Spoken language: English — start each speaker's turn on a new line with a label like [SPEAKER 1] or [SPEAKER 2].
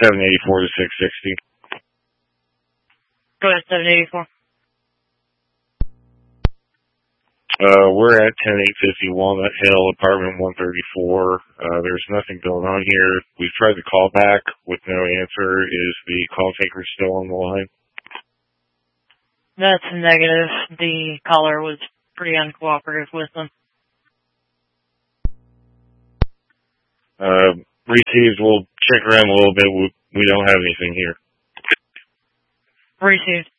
[SPEAKER 1] 784 to 660.
[SPEAKER 2] Go ahead, 784.
[SPEAKER 1] We're at 10850 Walnut Hill, apartment 134. There's nothing going on here. We've tried to call back with no answer. Is the call taker still on the line?
[SPEAKER 2] That's negative. The caller was pretty uncooperative with them.
[SPEAKER 1] Received. We'll check around a little bit. We don't have anything here.
[SPEAKER 2] Received.